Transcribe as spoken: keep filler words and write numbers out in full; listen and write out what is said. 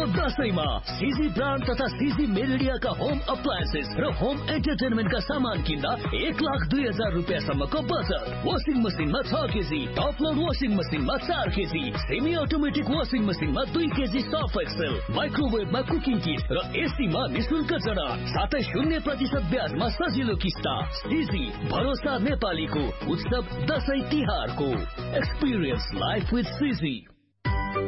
दशैंमा सिजी brand तथा सिजी मेलोडियाका home appliances र home एन्टरटेनमेन्टका सामान किन्दा एक लाख दुई हजार रुपियाँसम्मको बचत। वासिङ मसिनमा छ केजी, टप लोड वासिङ मसिनमा चार केजी, सेमी अटोमेटिक वासिङ मसिनमा दुई केजी सर्फ एक्सेल, माइक्रोवेभमा कुकिङ किट र एसीमा निशुल्क जडान, साथै शून्य प्रतिशत ब्याजमा सजिलो किस्ता। सिजी भरोसा नेपालीको उत्सव दशैं तिहारको। Experience life with CG.